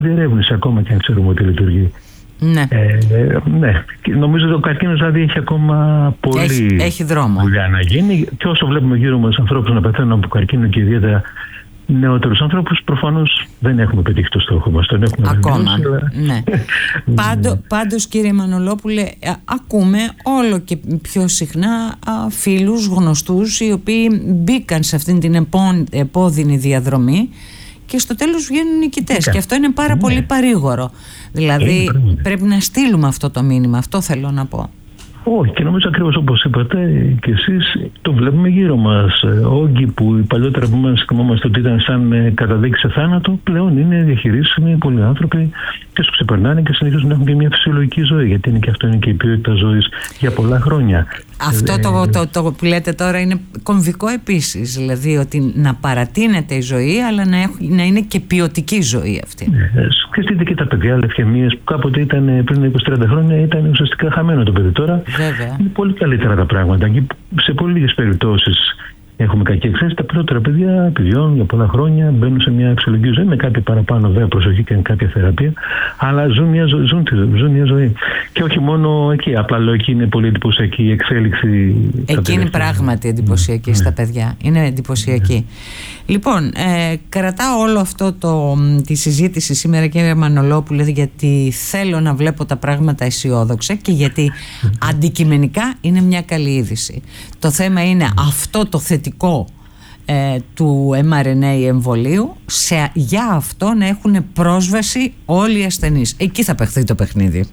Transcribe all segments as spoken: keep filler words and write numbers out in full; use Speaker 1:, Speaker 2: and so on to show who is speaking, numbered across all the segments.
Speaker 1: διερεύνηση, ακόμα και αν ξέρουμε ότι λειτουργεί.
Speaker 2: Ναι.
Speaker 1: Ε, ναι. Νομίζω ότι ο καρκίνος δηλαδή έχει ακόμα πολύ
Speaker 2: έχει, έχει δρόμο.
Speaker 1: δουλειά να γίνει. Και όσο βλέπουμε γύρω μας ανθρώπους να πεθαίνουν από καρκίνο και ιδιαίτερα νεότερους ανθρώπους, προφανώς δεν έχουμε πετύχει το στόχο μας. Τον έχουμε
Speaker 2: ακόμα.
Speaker 1: βελτιώσει, αλλά...
Speaker 2: ναι. Πάντω, πάντως, κύριε Μανολόπουλε, ακούμε όλο και πιο συχνά α, φίλους, γνωστούς, οι οποίοι μπήκαν σε αυτήν την επό, επώδυνη διαδρομή και στο τέλος βγαίνουν νικητές. Και αυτό είναι πάρα ναι. πολύ παρήγορο. Δηλαδή είναι, πρέπει να στείλουμε αυτό το μήνυμα. Αυτό θέλω να πω.
Speaker 1: Όχι, και νομίζω ακριβώς όπως είπατε και εσείς, το βλέπουμε γύρω μας. Όγκοι που παλιότερα που μας θυμόμαστε ότι ήταν σαν καταδίκη σε θάνατο, πλέον είναι διαχειρίσιμοι πολλοί άνθρωποι και σου ξεπερνάνε και συνεχίζουν να έχουν και μια φυσιολογική ζωή. Γιατί είναι και αυτό είναι και η ποιότητα ζωής για πολλά χρόνια.
Speaker 2: Αυτό το, το, το, το που λέτε τώρα είναι κομβικό επίσης. Δηλαδή ότι να παρατείνεται η ζωή, αλλά να, έχ, να είναι και ποιοτική ζωή αυτή.
Speaker 1: Ναι, σκεφτείτε και τα παιδιά, λευκαιμίες που κάποτε ήταν πριν είκοσι τριάντα χρόνια, ήταν ουσιαστικά χαμένο το παιδί. Τώρα
Speaker 2: βέβαια. Είναι
Speaker 1: πολύ καλύτερα τα πράγματα. Και σε πολύ λίγες περιπτώσεις έχουμε κακή εξαίρεση. Τα περισσότερα παιδιά παιδιών για πολλά χρόνια μπαίνουν σε μια φυσιολογική ζωή με κάποια παραπάνω βέβαια προσοχή και κάποια θεραπεία, αλλά ζουν μια, ζω, ζουν, ζουν μια ζωή. Και όχι μόνο εκεί. Απλά λέω εκεί είναι πολύ εντυπωσιακή η εξέλιξη.
Speaker 2: Εκεί είναι πράγματι εντυπωσιακή mm. στα παιδιά. Είναι εντυπωσιακή. Mm. Λοιπόν, ε, κρατάω όλο αυτό το, τη συζήτηση σήμερα, κύριε Μανολόπουλε, γιατί θέλω να βλέπω τα πράγματα αισιόδοξα και γιατί mm. αντικειμενικά είναι μια καλή είδηση. Το θέμα είναι mm. αυτό το θετικό ε, του εμ αρ εν έι εμβολίου, σε, για αυτό να έχουν πρόσβαση όλοι οι ασθενείς. Εκεί θα παιχθεί το παιχνίδι.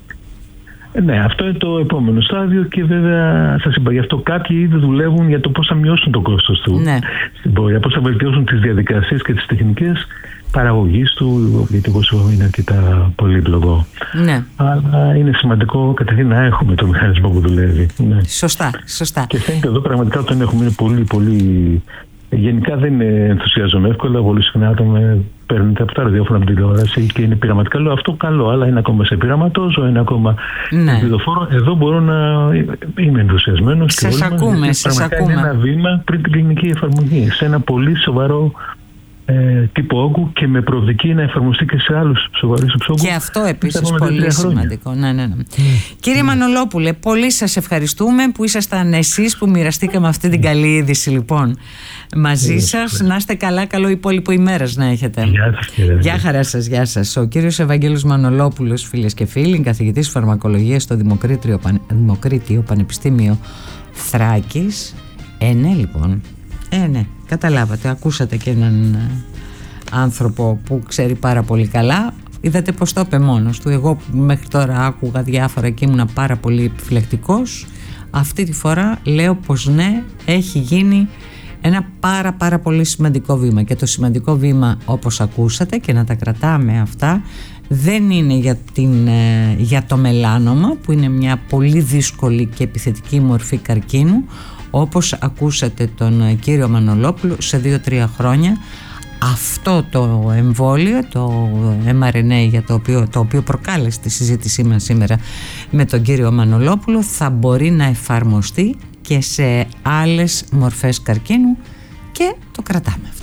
Speaker 1: Ναι, αυτό είναι το επόμενο στάδιο και βέβαια σας είπα γι' αυτό κάποιοι ήδη δουλεύουν για το πώς θα μειώσουν το κόστος του
Speaker 2: ναι.
Speaker 1: στην πορεία, πώς θα βελτιώσουν τις διαδικασίες και τις τεχνικές παραγωγής του, γιατί όπως είπαμε είναι αρκετά πολύπλοκο.
Speaker 2: Ναι.
Speaker 1: Αλλά είναι σημαντικό καταρχήν να έχουμε το μηχανισμό που δουλεύει. Ναι.
Speaker 2: Σωστά, σωστά.
Speaker 1: Και φαίνεται εδώ πραγματικά τον έχουμε, είναι πολύ πολύ... Γενικά δεν ενθουσιάζομαι εύκολα, πολύ συχνά άτομα παίρνουν από τα ραδιόφωνα από την τηλεόραση και είναι πειραματικά. Λέω αυτό καλό, αλλά είναι ακόμα σε πειραματόζω, είναι ακόμα
Speaker 2: ναι.
Speaker 1: ελπιδοφόρο. Εδώ μπορώ να είμαι ενθουσιασμένος.
Speaker 2: Σας ακούμε, σας ακούμε.
Speaker 1: Είναι ένα βήμα πριν την κλινική εφαρμογή, σε ένα πολύ σοβαρό ε, τύπο όγκου και με προοπτική να εφαρμοστεί και σε άλλους σοβαρούς όγκους.
Speaker 2: Και αυτό επίσης πολύ σημαντικό. Ναι, ναι, ναι. Mm. Κύριε mm. Μανολόπουλε, πολύ σας ευχαριστούμε που ήσασταν εσείς που μοιραστήκαμε αυτή την καλή είδηση λοιπόν μαζί mm. σας. Να είστε καλά, καλό υπόλοιπο ημέρας να έχετε.
Speaker 1: Γεια σας, κύριε.
Speaker 2: Γεια χαρά σας, γεια σας. Ο κύριος Ευαγγέλος Μανολόπουλος, φίλες και φίλοι, καθηγητής φαρμακολογίας στο Δημοκρίτιο, Δημοκρίτιο Πανεπιστήμιο Θράκης. Ε, ναι, λοιπόν. Ε, ναι, καταλάβατε, ακούσατε και έναν άνθρωπο που ξέρει πάρα πολύ καλά. Είδατε πως το είπε μόνος του. Εγώ που μέχρι τώρα άκουγα διάφορα και ήμουνα πάρα πολύ επιφυλακτικός, αυτή τη φορά λέω πως ναι, έχει γίνει ένα πάρα πάρα πολύ σημαντικό βήμα. Και το σημαντικό βήμα, όπως ακούσατε, και να τα κρατάμε αυτά, δεν είναι για, την, για το μελάνομα, που είναι μια πολύ δύσκολη και επιθετική μορφή καρκίνου. Όπως ακούσατε τον κύριο Μανολόπουλο, σε δύο τρία χρόνια αυτό το εμβόλιο, το εμ αρ εν έι, για το οποίο, το οποίο προκάλεσε τη συζήτησή μας σήμερα με τον κύριο Μανολόπουλο, θα μπορεί να εφαρμοστεί και σε άλλες μορφές καρκίνου και το κρατάμε.